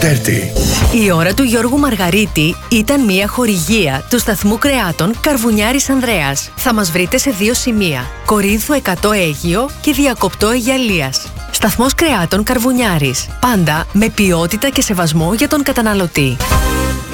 Τέρτη. Η ώρα του Γιώργου Μαργαρίτη ήταν μια χορηγία του σταθμού κρεάτων Καρβουνιάρης Ανδρέας. Θα μας βρείτε σε 2 σημεία: Κορίνθου 100 Αίγυο και Διακοπτό Αιγιαλίας. Σταθμός κρεάτων Καρβουνιάρης. Πάντα με ποιότητα και σεβασμό για τον καταναλωτή.